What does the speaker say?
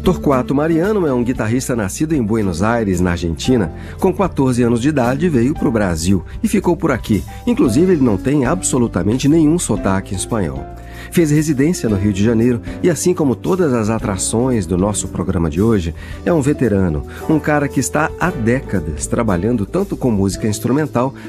Torquato Mariano é um guitarrista nascido em Buenos Aires, na Argentina. Com 14 anos de idade veio para o Brasil e ficou por aqui. Inclusive, ele não tem absolutamente nenhum sotaque em espanhol. Fez residência no Rio de Janeiro e, assim como todas as atrações do nosso programa de hoje, é um veterano, um cara que está há décadas trabalhando tanto com música instrumental